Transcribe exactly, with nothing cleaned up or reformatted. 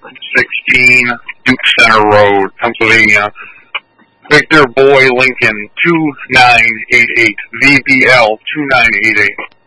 sixteen Duke Center Road, Pennsylvania. Victor Boy Lincoln two nine eight eight, V B L two nine eight eight.